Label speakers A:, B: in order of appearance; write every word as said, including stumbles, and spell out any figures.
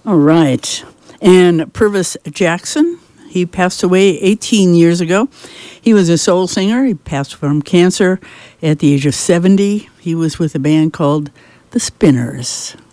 A: All right. And Purvis Jackson, he passed away eighteen years ago. He was a soul singer. He passed from cancer at the age of seventy. He was with a band called The Spinners.